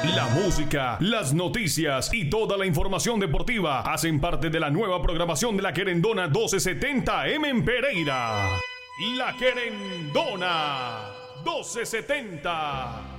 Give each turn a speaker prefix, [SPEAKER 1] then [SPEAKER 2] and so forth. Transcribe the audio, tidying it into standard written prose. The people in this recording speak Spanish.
[SPEAKER 1] La música, las noticias y toda la información deportiva hacen parte de la nueva programación de La Querendona 1270M en Pereira. La Querendona 1270.